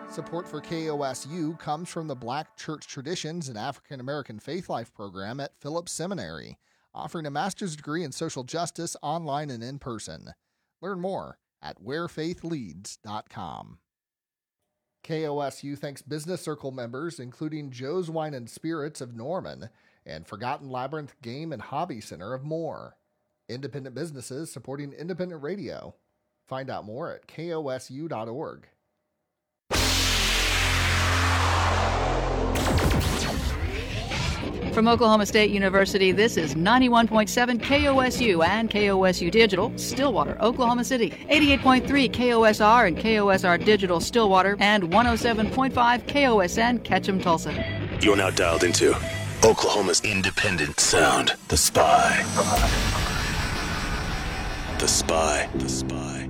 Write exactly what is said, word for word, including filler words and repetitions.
Support for K O S U comes from the Black Church Traditions and African American Faith Life program at Phillips Seminary, offering a master's degree in social justice online and in person. Learn more at where faith leads dot com. K O S U thanks Business Circle members, including Joe's Wine and Spirits of Norman and Forgotten Labyrinth Game and Hobby Center of Moore. Independent businesses supporting independent radio. Find out more at K O S U dot org. From Oklahoma State University, this is ninety-one point seven K O S U and K O S U Digital, Stillwater, Oklahoma City. eighty-eight point three K O S R and K O S R Digital, Stillwater, and one oh seven point five K O S N, Ketchum, Tulsa. You're now dialed into Oklahoma's independent sound, The Spy. The Spy. The Spy.